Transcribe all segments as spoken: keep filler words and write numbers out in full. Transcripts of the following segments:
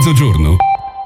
mezzogiorno?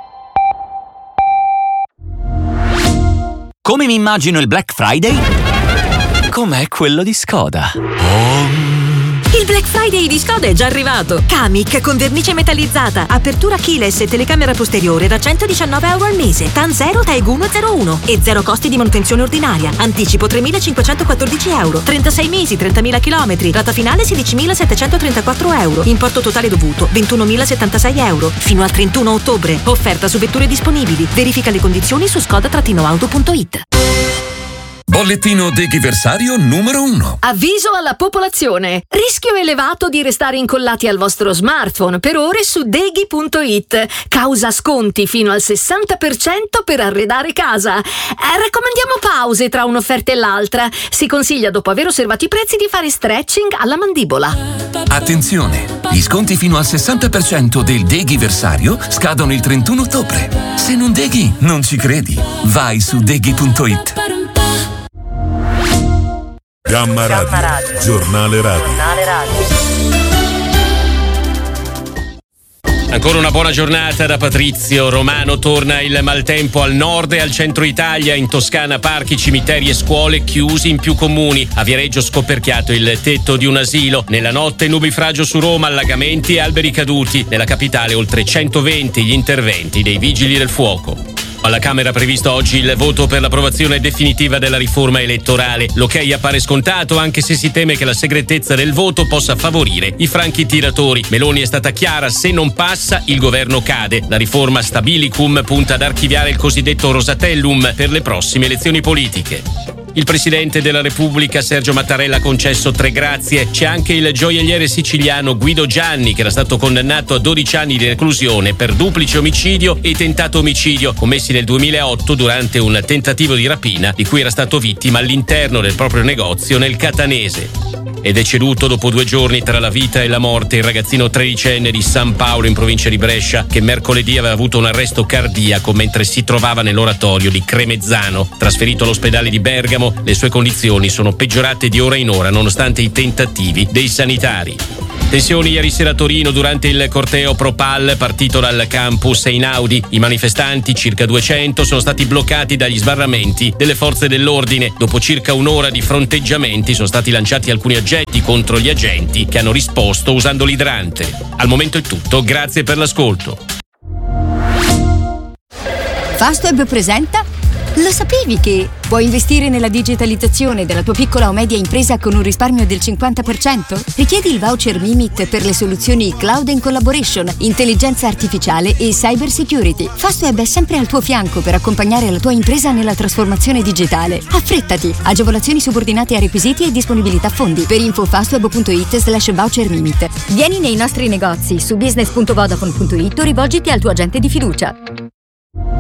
Come mi immagino il Black Friday? Com'è quello di Skoda. Oh. Il Black Friday di Skoda è già arrivato. Kamiq con vernice metallizzata, apertura keyless e telecamera posteriore da centodiciannove euro al mese. TAN zero, TAEG uno zero uno e zero costi di manutenzione ordinaria. Anticipo tremilacinquecentoquattordici euro. trentasei mesi, trentamila chilometri. Rata finale sedicimilasettecentotrentaquattro euro. Importo totale dovuto ventunomilasettantasei euro. Fino al trentuno ottobre. Offerta su vetture disponibili. Verifica le condizioni su skoda auto punto it. Bollettino deghiversario numero uno. Avviso alla popolazione. Rischio elevato di restare incollati al vostro smartphone per ore su deghi punto it. Causa sconti fino al sessanta per cento per arredare casa. Eh, raccomandiamo pause tra un'offerta e l'altra. Si consiglia, dopo aver osservato i prezzi, di fare stretching alla mandibola. Attenzione! Gli sconti fino al sessanta per cento del deghiversario scadono il trentuno ottobre. Se non deghi, non ci credi. Vai su deghi punto it. Gamma Radio, Gamma Radio. Giornale Radio. Giornale Radio. Ancora una buona giornata da Patrizio Romano. Torna il maltempo al nord e al centro Italia. In Toscana parchi, cimiteri e scuole chiusi in più comuni. A Viareggio scoperchiato il tetto di un asilo. Nella notte nubifragio su Roma, allagamenti e alberi caduti. Nella capitale oltre centoventi gli interventi dei vigili del fuoco. Alla Camera previsto oggi il voto per l'approvazione definitiva della riforma elettorale. L'ok appare scontato, anche se si teme che la segretezza del voto possa favorire i franchi tiratori. Meloni è stata chiara: se non passa il governo cade. La riforma Stabilicum punta ad archiviare il cosiddetto Rosatellum per le prossime elezioni politiche. Il presidente della Repubblica Sergio Mattarella ha concesso tre grazie. C'è anche il gioielliere siciliano Guido Gianni, che era stato condannato a dodici anni di reclusione per duplice omicidio e tentato omicidio commessi nel duemilaotto durante un tentativo di rapina di cui era stato vittima all'interno del proprio negozio nel Catanese. È deceduto dopo due giorni tra la vita e la morte il ragazzino tredicenne di San Paolo, in provincia di Brescia, che mercoledì aveva avuto un arresto cardiaco mentre si trovava nell'oratorio di Cremezzano. Trasferito all'ospedale di Bergamo, le sue condizioni sono peggiorate di ora in ora nonostante i tentativi dei sanitari. Tensioni ieri sera a Torino durante il corteo Propal partito dal campus Einaudi. I manifestanti, circa duecento, sono stati bloccati dagli sbarramenti delle forze dell'ordine. Dopo circa un'ora di fronteggiamenti sono stati lanciati alcuni oggetti contro gli agenti, che hanno risposto usando l'idrante. Al momento è tutto, grazie per l'ascolto. Fastweb presenta Lo sapevi che puoi investire nella digitalizzazione della tua piccola o media impresa con un risparmio del cinquanta per cento? Richiedi il voucher Mimit per le soluzioni Cloud and Collaboration, intelligenza artificiale e cyber security. Fastweb è sempre al tuo fianco per accompagnare la tua impresa nella trasformazione digitale. Affrettati! Agevolazioni subordinate a requisiti e disponibilità fondi. Per info fastweb punto it slash voucher Mimit. Vieni nei nostri negozi su business punto vodafone punto it o rivolgiti al tuo agente di fiducia.